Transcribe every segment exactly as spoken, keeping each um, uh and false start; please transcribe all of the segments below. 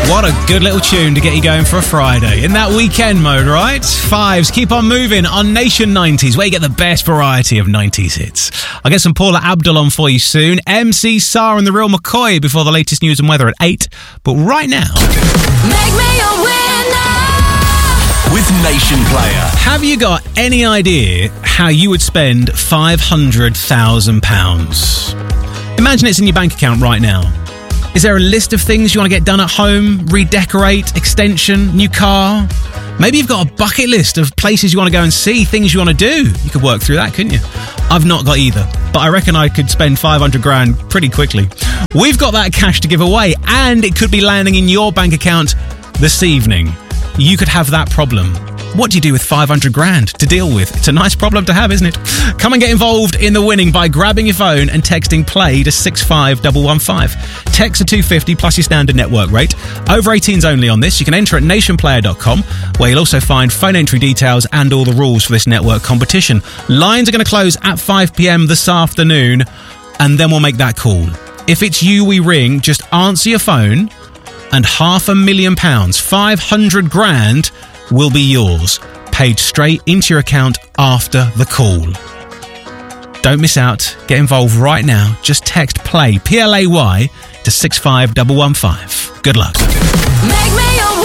What a good little tune to get you going for a Friday. In that weekend mode, right? Fives, keep on moving on Nation nineties, where you get the best variety of nineties hits. I'll get some Paula Abdul on for you soon. M C Sar and The Real McCoy before the latest news and weather at eight. But right now... Make me a winner with Nation Player. Have you got any idea how you would spend five hundred thousand pounds? Imagine it's in your bank account right now. Is there a list of things you want to get done at home? Redecorate, extension, new car? Maybe you've got a bucket list of places you want to go and see, things you want to do. You could work through that, couldn't you? I've not got either, but I reckon I could spend five hundred grand pretty quickly. We've got that cash to give away, and it could be landing in your bank account this evening. You could have that problem. What do you do with five hundred grand to deal with? It's a nice problem to have, isn't it? Come and get involved in the winning by grabbing your phone and texting play to six five one one five. Text to two fifty plus your standard network rate. Over eighteens only on this. You can enter at nation player dot com, where you'll also find phone entry details and all the rules for this network competition. Lines are going to close at five p.m. this afternoon, and then we'll make that call. If it's you we ring, just answer your phone, and half a million pounds, five hundred grand, will be yours, paid straight into your account after the call. Don't miss out. Get involved right now. Just text PLAY, P L A Y, to six five one one five. Good luck. Make me a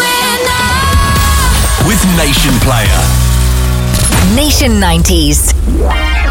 winner with Nation Player. Nation nineties.